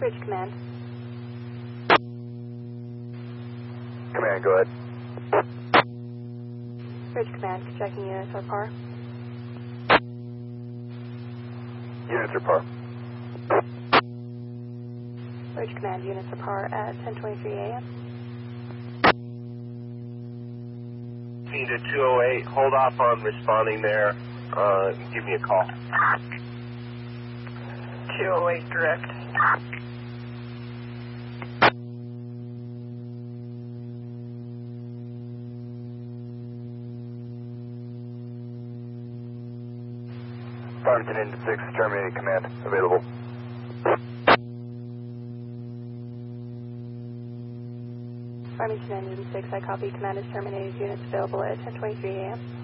Bridge Command. Command, go ahead. Bridge Command, checking units are par. Units are par. Bridge Command, units are par at 10:23 a.m. To 208, hold off on responding there. Give me a call. 208 direct. Farmington Engine 6, terminated command, available. Farmington Engine 6, I copy. Command is terminated. Units available at 10:23 a.m.